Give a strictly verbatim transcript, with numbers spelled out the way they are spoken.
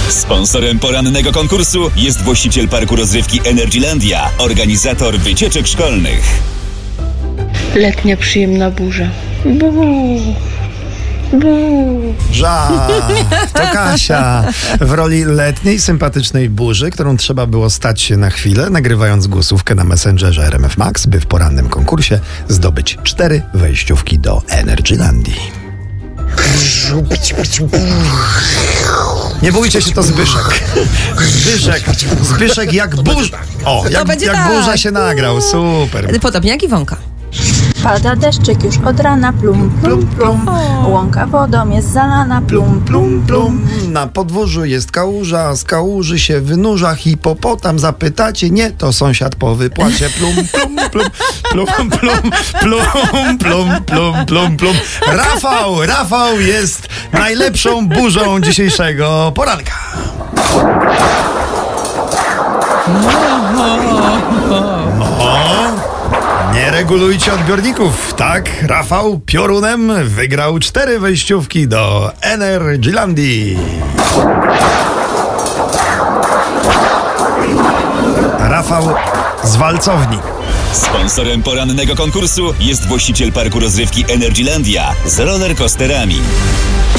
Sponsorem porannego konkursu jest właściciel parku rozrywki Energylandia, organizator wycieczek szkolnych. Letnia przyjemna burza. Buu. Buu. Żart, to Kasia w roli letniej, sympatycznej burzy, którą trzeba było stać się na chwilę, nagrywając głosówkę na Messengerze R M F Max, by w porannym konkursie zdobyć cztery wejściówki do Energylandii. Nie bójcie się, to Zbyszek. Zbyszek, Zbyszek jak burza. O, jak, będzie jak tak. burza się nagrał, super. Podobnie jak Iwonka. Pada deszczyk już od rana, plum, plum, plum. Łąka wodą jest zalana, plum, plum, plum. Na podwórzu jest kałuża, z kałuży się wynurza hipopotam. Zapytacie, nie, to sąsiad po wypłacie. Plum, plum, plum, plum, plum, plum, plum, plum, plum, plum. Rafał, Rafał jest najlepszą burzą dzisiejszego poranka. No, nie regulujcie odbiorników, tak? Rafał piorunem wygrał cztery wejściówki do Energylandii. Rafał z walcowni. Sponsorem porannego konkursu jest właściciel parku rozrywki Energylandia z rollercoasterami.